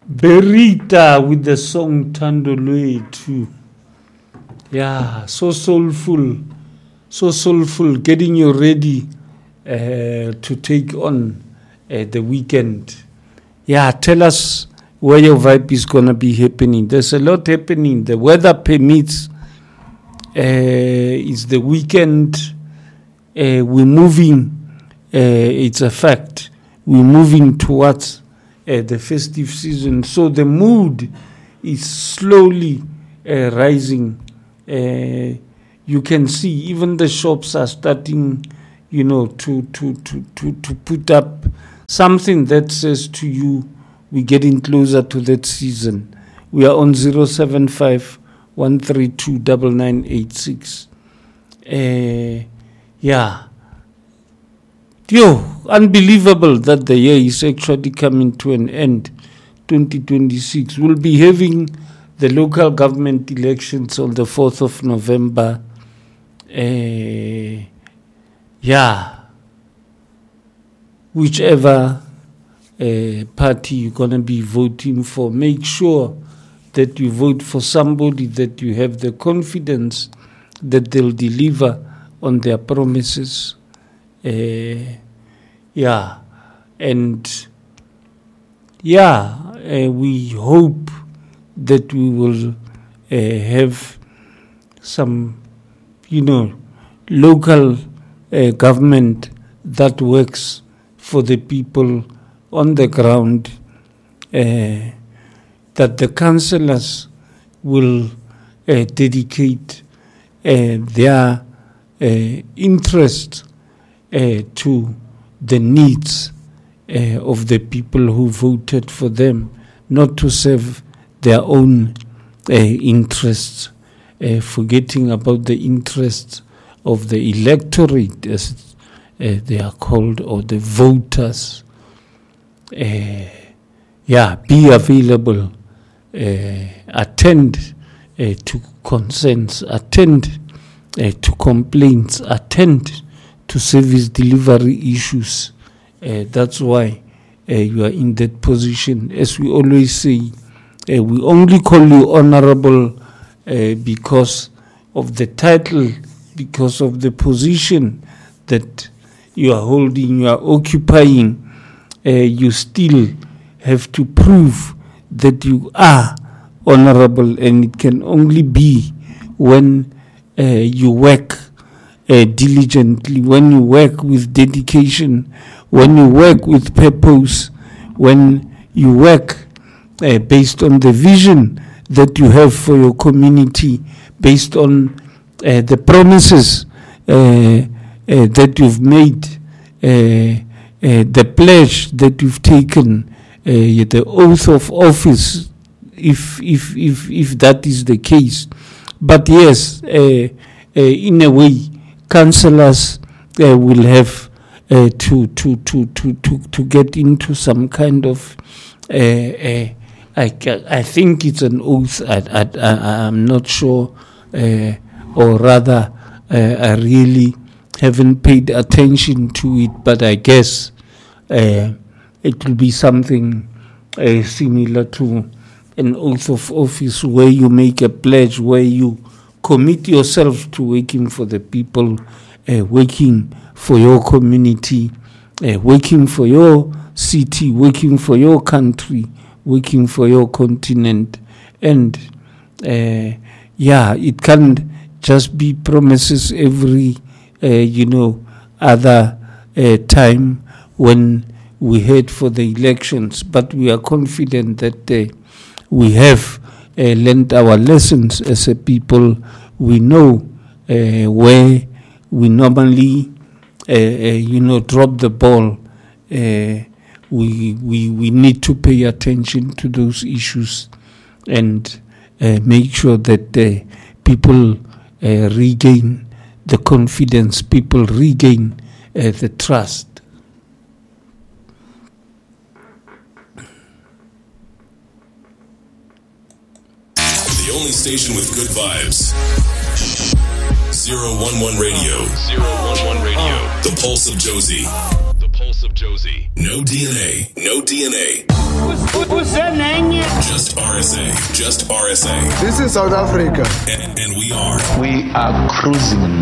Berita with the song Tandolwe too. Yeah, so soulful, getting you ready to take on the weekend. Yeah, tell us where your vibe is going to be happening. There's a lot happening. The weather permits. It's the weekend. We're moving. It's a fact. We're moving towards the festive season. So the mood is slowly rising. You can see even the shops are starting, to put up something that says to you, we're getting closer to that season. We are on 075 132 9986. Unbelievable that the year is actually coming to an end. 2026. We'll be having the local government elections on the 4th of November. Whichever party you're going to be voting for, make sure that you vote for somebody that you have the confidence that they'll deliver on their promises. We hope that we will have some, local government that works for the people on the ground, that the councillors will dedicate their interest to the needs of the people who voted for them, not to serve their own interests, forgetting about the interests of the electorate, as they are called, or the voters. Be available, attend to concerns, attend to complaints, attend to service delivery issues. That's why you are in that position. As we always say, we only call you honorable because of the title, because of the position that you are holding, you are occupying. You still have to prove that you are honorable, and it can only be when you work diligently, when you work with dedication, when you work with purpose, when you work based on the vision that you have for your community, based on the promises that you've made, the pledge that you've taken, the oath of office, if that is the case. But yes, in a way, councillors will have to get into some kind of I think it's an oath. I'm not sure, or rather, I really haven't paid attention to it. But I guess it will be something similar to an oath of office, where you make a pledge, where you commit yourself to working for the people, working for your community, working for your city, working for your country, working for your continent. And it can't just be promises every other time when we head for the elections. But we are confident that we have learned our lessons as a people. We know where we normally drop the ball. We need to pay attention to those issues and make sure that people regain the confidence, people regain the trust. The only station with good vibes. 011 Radio. 011 Radio. The Pulse of Josie. The Pulse of Josie. No DNA. No DNA. Just RSA. Just RSA. This is South Africa. And we are. We are cruising.